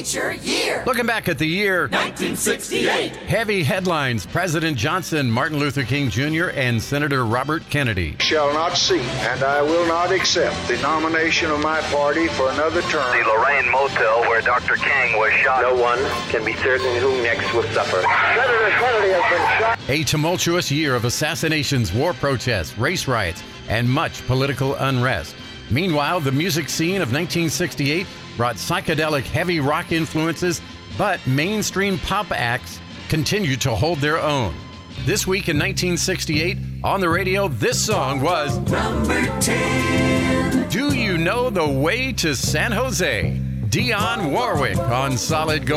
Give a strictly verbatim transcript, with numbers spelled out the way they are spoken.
Feature Year. Looking back at the year nineteen sixty-eight. Heavy headlines: President Johnson, Martin Luther King Junior, and Senator Robert Kennedy. Shall not seek, and I will not accept the nomination of my party for another term. The Lorraine Motel where Doctor King was shot. No one can be certain who next will suffer. Senator Kennedy has been shot. A tumultuous year of assassinations, war protests, race riots, and much political unrest. Meanwhile, the music scene of nineteen sixty-eight brought psychedelic heavy rock influences, but mainstream pop acts continued to hold their own. This week in nineteen sixty-eight, on the radio, this song was Number ten. Do You Know the Way to San Jose? Dionne Warwick on Solid Gold.